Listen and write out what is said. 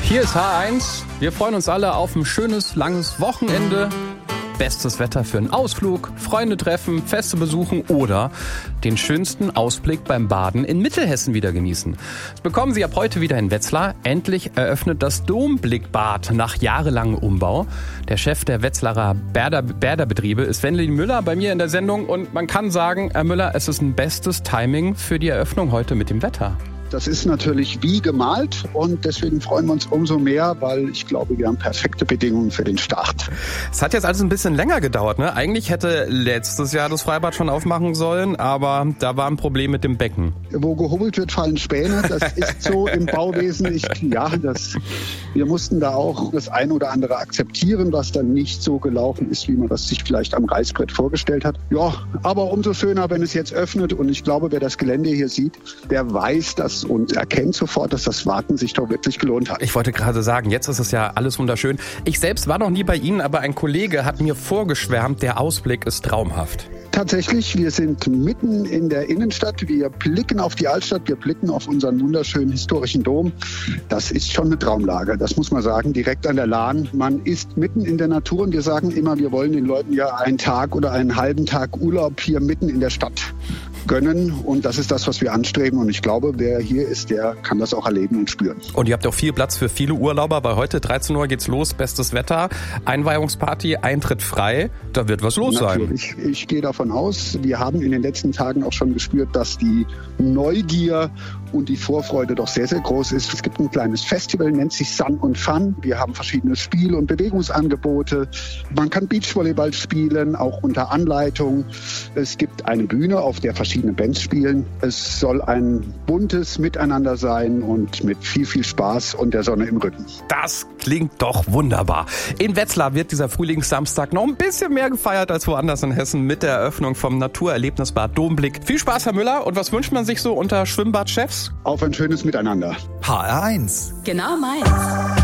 Hier ist H1. Wir freuen uns alle auf ein schönes, langes Wochenende. Bestes Wetter für einen Ausflug, Freunde treffen, Feste besuchen oder den schönsten Ausblick beim Baden in Mittelhessen wieder genießen. Das bekommen Sie ab heute wieder in Wetzlar. Endlich eröffnet das Domblickbad nach jahrelangem Umbau. Der Chef der Wetzlarer Bäderbetriebe ist Wendelin Müller bei mir in der Sendung. Und man kann sagen, Herr Müller, es ist ein bestes Timing für die Eröffnung heute mit dem Wetter. Das ist natürlich wie gemalt und deswegen freuen wir uns umso mehr, weil ich glaube, wir haben perfekte Bedingungen für den Start. Es hat jetzt alles ein bisschen länger gedauert, ne? Eigentlich hätte letztes Jahr das Freibad schon aufmachen sollen, aber da war ein Problem mit dem Becken. Wo gehobelt wird, fallen Späne. Das ist so im Bauwesen. Wir mussten da auch das eine oder andere akzeptieren, was dann nicht so gelaufen ist, wie man das sich vielleicht am Reißbrett vorgestellt hat. Ja, aber umso schöner, wenn es jetzt öffnet und ich glaube, wer das Gelände hier sieht, der weiß das und erkennt sofort, dass das Warten sich doch wirklich gelohnt hat. Ich wollte gerade sagen, jetzt ist es ja alles wunderschön. Ich selbst war noch nie bei Ihnen, aber ein Kollege hat mir vorgeschwärmt, der Ausblick ist traumhaft. Tatsächlich, wir sind mitten in der Innenstadt. Wir blicken auf die Altstadt, wir blicken auf unseren wunderschönen historischen Dom. Das ist schon eine Traumlage, das muss man sagen, direkt an der Lahn. Man ist mitten in der Natur und wir sagen immer, wir wollen den Leuten ja einen Tag oder einen halben Tag Urlaub hier mitten in der Stadt gönnen und das ist das, was wir anstreben und ich glaube, wer hier ist, der kann das auch erleben und spüren. Und ihr habt auch viel Platz für viele Urlauber, weil heute 13 Uhr geht's los, bestes Wetter, Einweihungsparty, Eintritt frei, da wird was los sein. Natürlich, ich gehe davon aus, wir haben in den letzten Tagen auch schon gespürt, dass die Neugier und die Vorfreude doch sehr, sehr groß ist. Es gibt ein kleines Festival, nennt sich Sun und Fun. Wir haben verschiedene Spiel- und Bewegungsangebote. Man kann Beachvolleyball spielen, auch unter Anleitung. Es gibt eine Bühne, auf der verschiedene Bands spielen. Es soll ein buntes Miteinander sein und mit viel, viel Spaß und der Sonne im Rücken. Das klingt doch wunderbar. In Wetzlar wird dieser Frühlingssamstag noch ein bisschen mehr gefeiert als woanders in Hessen mit der Eröffnung vom Naturerlebnisbad Domblick. Viel Spaß, Herr Müller. Und was wünscht man sich so unter Schwimmbadchefs? Auf ein schönes Miteinander. HR1. Genau meins.